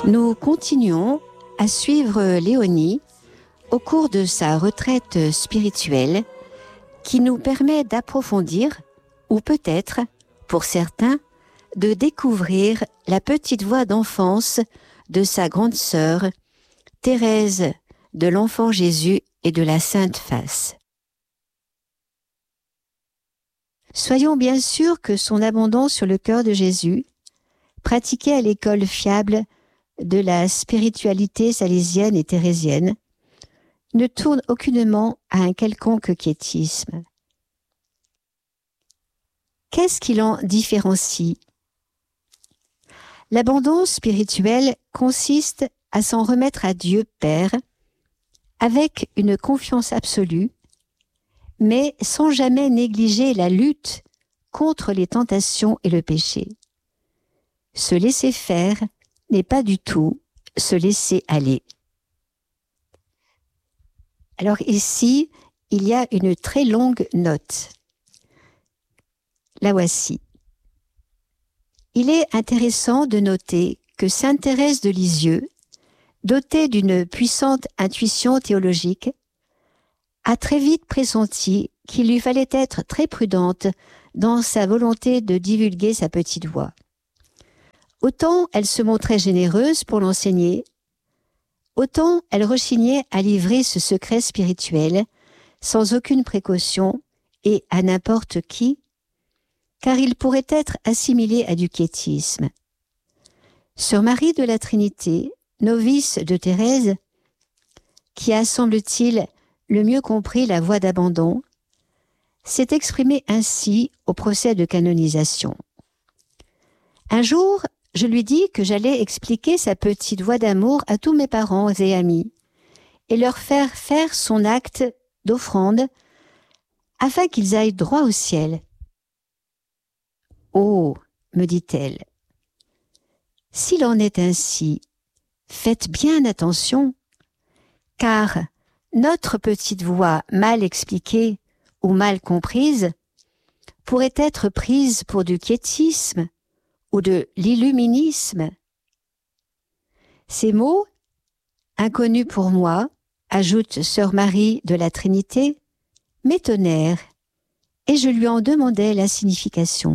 Nous continuons à suivre Léonie au cours de sa retraite spirituelle qui nous permet d'approfondir, ou peut-être, pour certains, de découvrir la petite voix d'enfance de sa grande sœur, Thérèse de l'Enfant Jésus et de la Sainte Face. Soyons bien sûrs que son abandon sur le cœur de Jésus, pratiqué à l'école fiable de la spiritualité salésienne et thérésienne, ne tourne aucunement à un quelconque quiétisme. Qu'est-ce qui l'en différencie ? L'abandon spirituel consiste à s'en remettre à Dieu Père avec une confiance absolue, mais sans jamais négliger la lutte contre les tentations et le péché. Se laisser faire n'est pas du tout se laisser aller. Alors ici, il y a une très longue note. La voici. Il est intéressant de noter que sainte Thérèse de Lisieux, dotée d'une puissante intuition théologique, a très vite pressenti qu'il lui fallait être très prudente dans sa volonté de divulguer sa petite voix. Autant elle se montrait généreuse pour l'enseigner, autant elle rechignait à livrer ce secret spirituel sans aucune précaution et à n'importe qui, car il pourrait être assimilé à du quiétisme. Sœur Marie de la Trinité, novice de Thérèse, qui a, semble-t-il, le mieux compris la voie d'abandon, s'est exprimée ainsi au procès de canonisation. Un jour, je lui dis que j'allais expliquer sa petite voix d'amour à tous mes parents et amis et leur faire faire son acte d'offrande afin qu'ils aillent droit au ciel. « Oh, me dit-elle, s'il en est ainsi, faites bien attention, car notre petite voix mal expliquée ou mal comprise pourrait être prise pour du quiétisme ou de l'illuminisme. » Ces mots, inconnus pour moi, ajoute sœur Marie de la Trinité, m'étonnèrent et je lui en demandai la signification.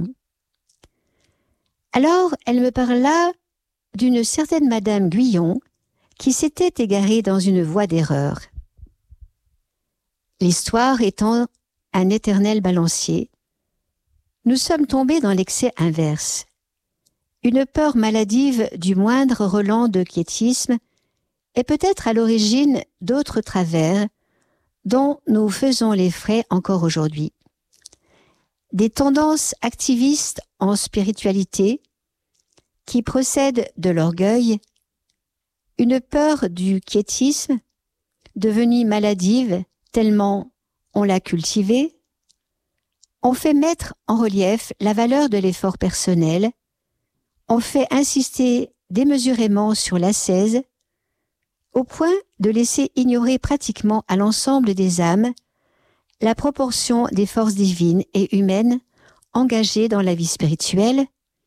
Alors elle me parla d'une certaine madame Guyon qui s'était égarée dans une voie d'erreur. L'histoire étant un éternel balancier, nous sommes tombés dans l'excès inverse. Une peur maladive du moindre relent de quiétisme est peut-être à l'origine d'autres travers dont nous faisons les frais encore aujourd'hui. Des tendances activistes en spiritualité qui procèdent de l'orgueil, une peur du quiétisme devenue maladive tellement on l'a cultivée, on fait mettre en relief la valeur de l'effort personnel, on fait insister démesurément sur l'ascèse, au point de laisser ignorer pratiquement à l'ensemble des âmes la proportion des forces divines et humaines engagées dans la vie spirituelle,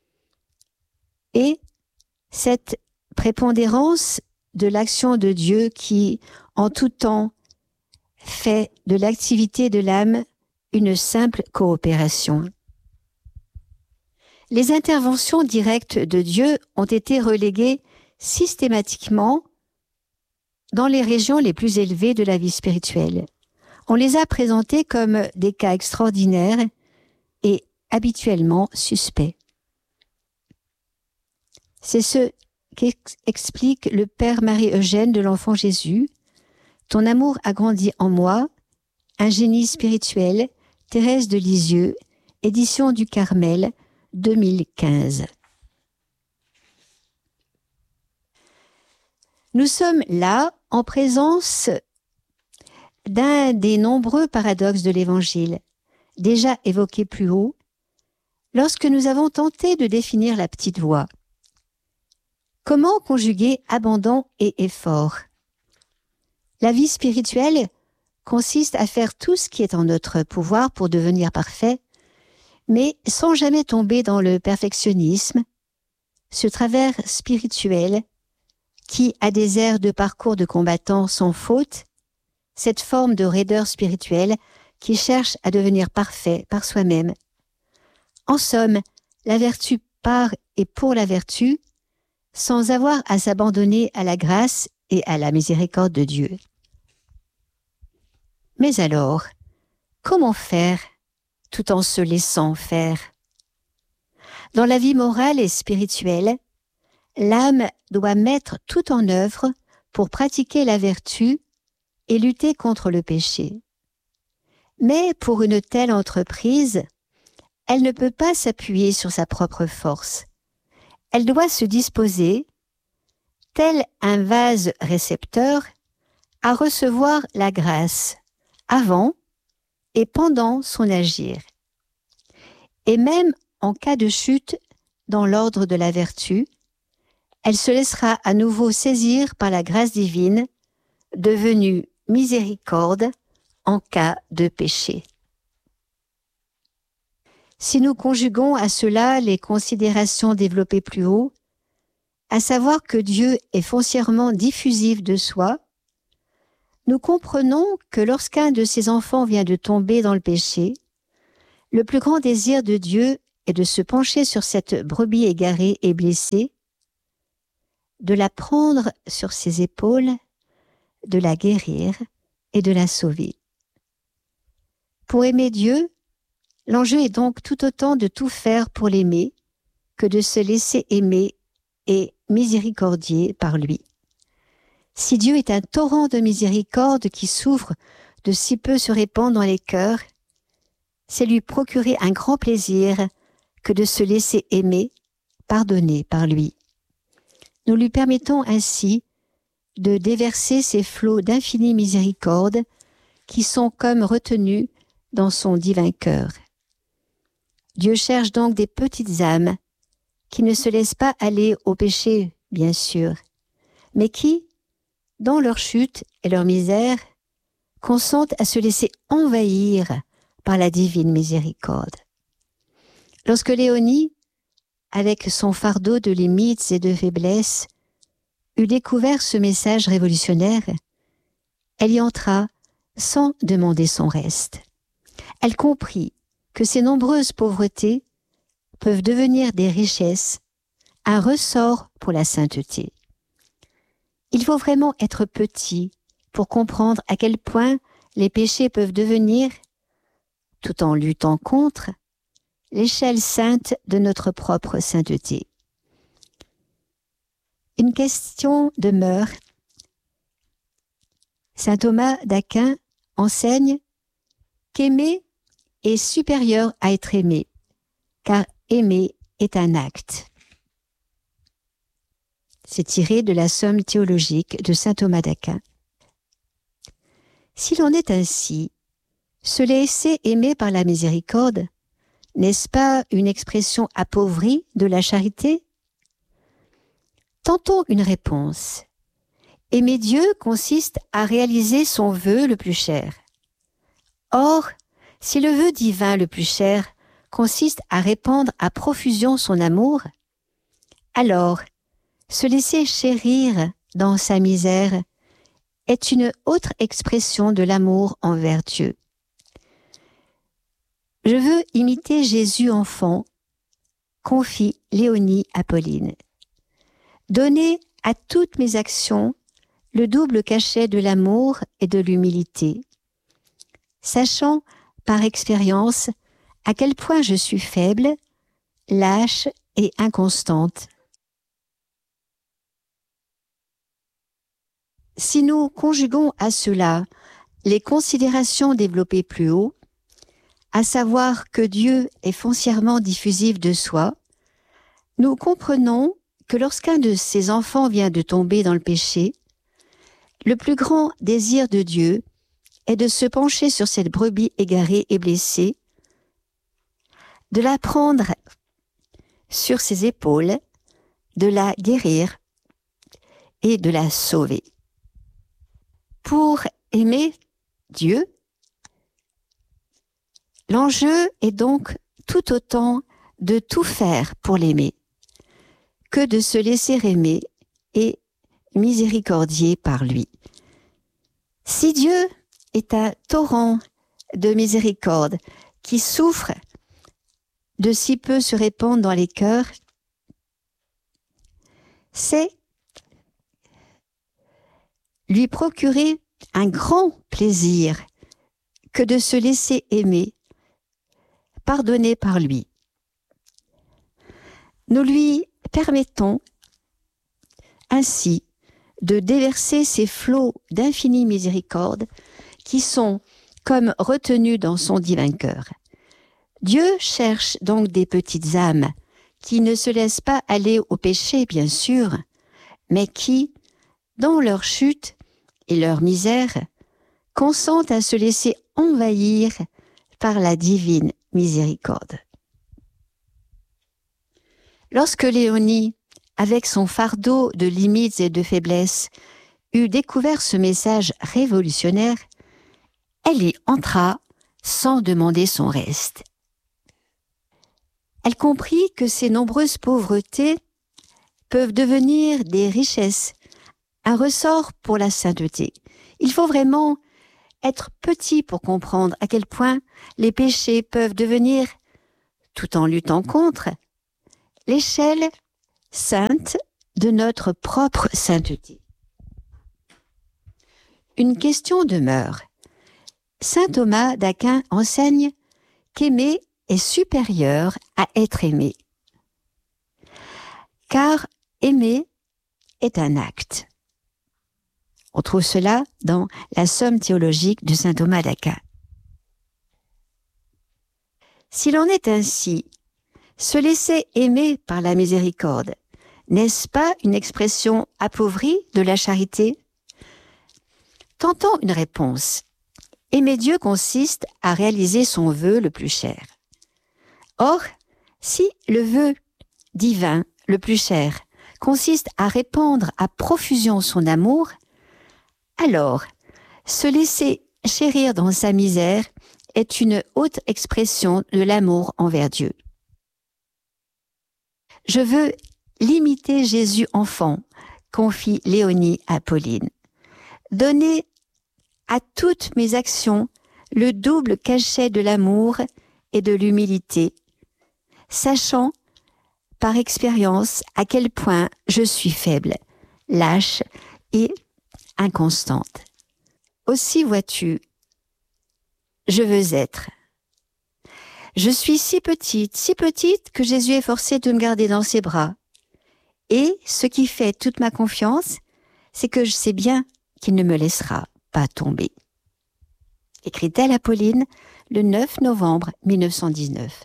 et cette prépondérance de l'action de Dieu qui, en tout temps, fait de l'activité de l'âme une simple coopération. Les interventions directes de Dieu ont été reléguées systématiquement dans les régions les plus élevées de la vie spirituelle. On les a présentées comme des cas extraordinaires et habituellement suspects. C'est ce qu'explique le Père Marie-Eugène de l'Enfant Jésus. Ton amour a grandi en moi, un génie spirituel, Thérèse de Lisieux, édition du Carmel, 2015. Nous sommes là en présence d'un des nombreux paradoxes de l'Évangile, déjà évoqués plus haut, lorsque nous avons tenté de définir la petite voix. Comment conjuguer abandon et effort ? La vie spirituelle consiste à faire tout ce qui est en notre pouvoir pour devenir parfait, mais sans jamais tomber dans le perfectionnisme, ce travers spirituel qui a des airs de parcours de combattant sans faute, cette forme de raideur spirituelle qui cherche à devenir parfait par soi-même. En somme, la vertu par et pour la vertu, sans avoir à s'abandonner à la grâce et à la miséricorde de Dieu. Mais alors, comment faire tout en se laissant faire? Dans la vie morale et spirituelle, l'âme doit mettre tout en œuvre pour pratiquer la vertu et lutter contre le péché. Mais pour une telle entreprise, elle ne peut pas s'appuyer sur sa propre force. Elle doit se disposer, tel un vase récepteur, à recevoir la grâce avant et pendant son agir. Et même en cas de chute dans l'ordre de la vertu, elle se laissera à nouveau saisir par la grâce divine, devenue miséricorde en cas de péché. Si nous conjuguons à cela les considérations développées plus haut, à savoir que Dieu est foncièrement diffusif de soi, nous comprenons que lorsqu'un de ses enfants vient de tomber dans le péché, le plus grand désir de Dieu est de se pencher sur cette brebis égarée et blessée, de la prendre sur ses épaules, de la guérir et de la sauver. Pour aimer Dieu, l'enjeu est donc tout autant de tout faire pour l'aimer que de se laisser aimer et miséricordier par lui. Si Dieu est un torrent de miséricorde qui souffre de si peu se répandre dans les cœurs, c'est lui procurer un grand plaisir que de se laisser aimer, pardonner par lui. Nous lui permettons ainsi de déverser ces flots d'infinie miséricorde qui sont comme retenus dans son divin cœur. Dieu cherche donc des petites âmes qui ne se laissent pas aller au péché, bien sûr, mais qui, dans leur chute et leur misère, consentent à se laisser envahir par la divine miséricorde. Lorsque Léonie, avec son fardeau de limites et de faiblesses, eut découvert ce message révolutionnaire, elle y entra sans demander son reste. Elle comprit que ces nombreuses pauvretés peuvent devenir des richesses, un ressort pour la sainteté. Il faut vraiment être petit pour comprendre à quel point les péchés peuvent devenir, tout en luttant contre, l'échelle sainte de notre propre sainteté. Une question demeure. Saint Thomas d'Aquin enseigne qu'aimer est supérieur à être aimé, car aimer est un acte. C'est tiré de la Somme théologique de saint Thomas d'Aquin. S'il en est ainsi, se laisser aimer par la miséricorde, n'est-ce pas une expression appauvrie de la charité? Tentons une réponse. Aimer Dieu consiste à réaliser son vœu le plus cher. Or, si le vœu divin le plus cher consiste à répandre à profusion son amour, alors se laisser chérir dans sa misère est une autre expression de l'amour envers Dieu. Je veux imiter Jésus enfant, confie Léonie à Pauline. Donner à toutes mes actions le double cachet de l'amour et de l'humilité, sachant par expérience à quel point je suis faible, lâche et inconstante. Si nous conjuguons à cela les considérations développées plus haut, à savoir que Dieu est foncièrement diffusif de soi, nous comprenons que lorsqu'un de ses enfants vient de tomber dans le péché, le plus grand désir de Dieu est de se pencher sur cette brebis égarée et blessée, de la prendre sur ses épaules, de la guérir et de la sauver. Pour aimer Dieu, l'enjeu est donc tout autant de tout faire pour l'aimer, que de se laisser aimer et miséricordiés par lui. Si Dieu est un torrent de miséricorde qui souffre de si peu se répandre dans les cœurs, c'est lui procurer un grand plaisir que de se laisser aimer, pardonner par lui. Nous lui permettons ainsi de déverser ces flots d'infinie miséricorde qui sont comme retenus dans son divin cœur. Dieu cherche donc des petites âmes qui ne se laissent pas aller au péché, bien sûr, mais qui, dans leur chute et leur misère, consentent à se laisser envahir par la divine miséricorde. Lorsque Léonie, avec son fardeau de limites et de faiblesses, eut découvert ce message révolutionnaire, elle y entra sans demander son reste. Elle comprit que ces nombreuses pauvretés peuvent devenir des richesses, un ressort pour la sainteté. Il faut vraiment être petit pour comprendre à quel point les péchés peuvent devenir, tout en luttant contre, l'échelle sainte de notre propre sainteté. Une question demeure. Saint Thomas d'Aquin enseigne qu'aimer est supérieur à être aimé. Car aimer est un acte. On trouve cela dans la Somme théologique de saint Thomas d'Aquin. S'il en est ainsi, se laisser aimer par la miséricorde, n'est-ce pas une expression appauvrie de la charité? Tentons une réponse. Aimer Dieu consiste à réaliser son vœu le plus cher. Or, si le vœu divin le plus cher consiste à répandre à profusion son amour, alors se laisser chérir dans sa misère est une haute expression de l'amour envers Dieu. Je veux l'imiter Jésus enfant, confie Léonie à Pauline. Donner à toutes mes actions le double cachet de l'amour et de l'humilité, sachant par expérience à quel point je suis faible, lâche et inconstante. Aussi vois-tu, je veux être. Je suis si petite que Jésus est forcé de me garder dans ses bras. Et ce qui fait toute ma confiance, c'est que je sais bien qu'il ne me laissera pas tomber. Écrit-elle à Pauline le 9 novembre 1919.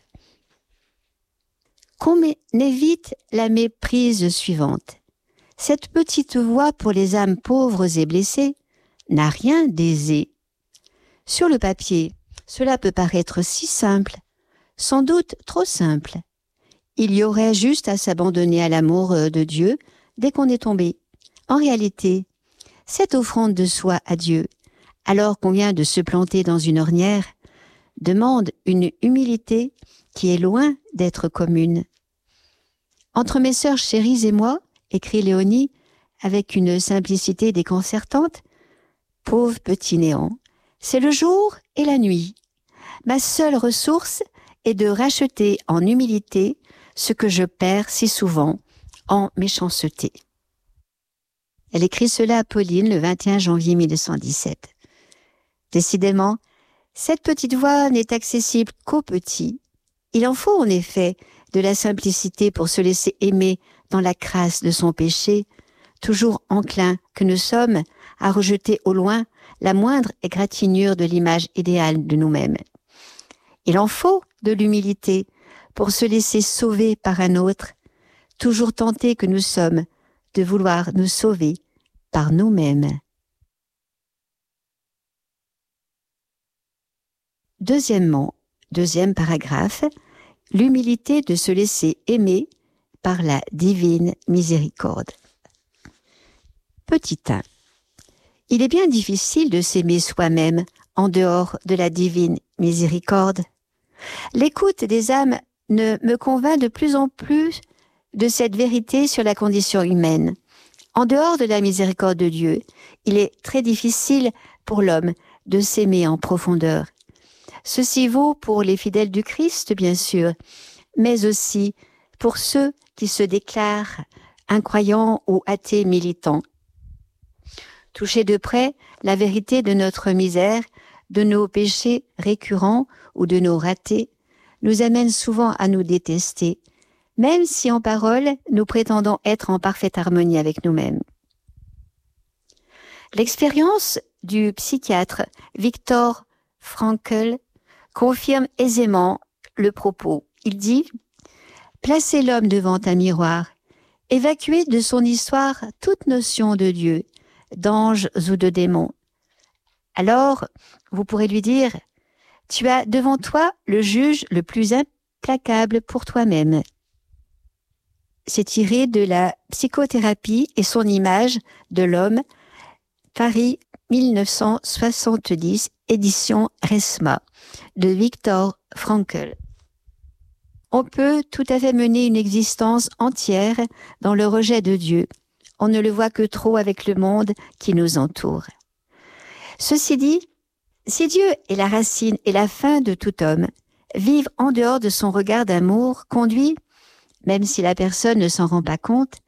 Qu'on évite la méprise suivante. Cette petite voix pour les âmes pauvres et blessées n'a rien d'aisé. Sur le papier, cela peut paraître si simple, sans doute trop simple. Il y aurait juste à s'abandonner à l'amour de Dieu dès qu'on est tombé. En réalité, cette offrande de soi à Dieu, alors qu'on vient de se planter dans une ornière, demande une humilité qui est loin d'être commune. Entre mes sœurs chéries et moi, écrit Léonie, avec une simplicité déconcertante, pauvre petit néant, c'est le jour et la nuit. Ma seule ressource est de racheter en humilité ce que je perds si souvent en méchanceté. Elle écrit cela à Pauline le 21 janvier 1917. Décidément, cette petite voix n'est accessible qu'aux petits. Il en faut en effet de la simplicité pour se laisser aimer dans la crasse de son péché, toujours enclin que nous sommes à rejeter au loin la moindre égratignure de l'image idéale de nous-mêmes. Il en faut de l'humilité pour se laisser sauver par un autre, toujours tentés que nous sommes de vouloir nous sauver par nous-mêmes. Deuxièmement, deuxième paragraphe, l'humilité de se laisser aimer par la divine miséricorde. Petit 1. Il est bien difficile de s'aimer soi-même en dehors de la divine miséricorde. L'écoute des âmes me convainc de plus en plus de cette vérité sur la condition humaine. En dehors de la miséricorde de Dieu, il est très difficile pour l'homme de s'aimer en profondeur. Ceci vaut pour les fidèles du Christ, bien sûr, mais aussi pour ceux qui se déclarent incroyants ou athées militants. Toucher de près la vérité de notre misère, de nos péchés récurrents ou de nos ratés, nous amène souvent à nous détester, même si en parole nous prétendons être en parfaite harmonie avec nous-mêmes. L'expérience du psychiatre Viktor Frankl confirme aisément le propos. Il dit « Placez l'homme devant un miroir, évacuez de son histoire toute notion de Dieu, d'anges ou de démons. Alors, vous pourrez lui dire « Tu as devant toi le juge le plus implacable pour toi-même. » C'est tiré de la psychothérapie et son image de l'homme, Paris 1970, édition Resma, de Viktor Frankl. On peut tout à fait mener une existence entière dans le rejet de Dieu. On ne le voit que trop avec le monde qui nous entoure. Ceci dit, si Dieu est la racine et la fin de tout homme, vivre en dehors de son regard d'amour conduit, même si la personne ne s'en rend pas compte,